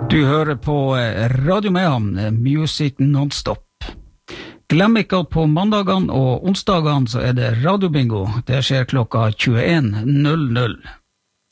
Du hører på Radio Mehamn, Music Non-Stop. Glem ikke at på mandagene og onsdagene så det radiobingo. Det skjer klokka 21.00.